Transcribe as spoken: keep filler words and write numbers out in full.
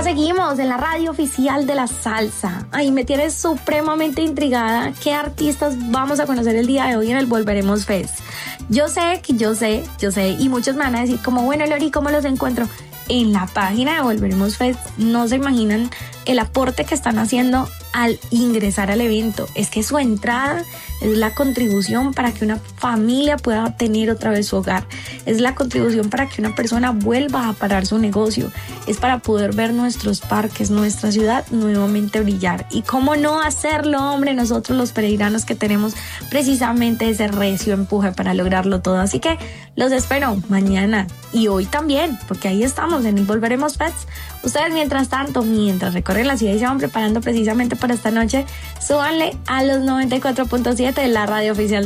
seguimos en la radio oficial de la salsa. Ay, me tienes supremamente intrigada. ¿Qué artistas vamos a conocer el día de hoy en el Volveremos Fest? Yo sé que yo sé, yo sé, y muchos me van a decir como, bueno, Lori, ¿cómo los encuentro? En la página de Volveremos Fest. No se imaginan el aporte que están haciendo al ingresar al evento. Es que su entrada es la contribución para que una familia pueda tener otra vez su hogar. Es la contribución para que una persona vuelva a parar su negocio. Es para poder ver nuestros parques, nuestra ciudad nuevamente brillar. Y cómo no hacerlo, hombre, nosotros los peregrinos que tenemos precisamente ese recio empuje para lograrlo todo. Así que los espero mañana y hoy también, porque ahí estamos en el Volveremos Fest. Ustedes mientras tanto, mientras recorren la ciudad y se van preparando precisamente para esta noche, súbanle a los noventa y cuatro punto siete de la radio oficial.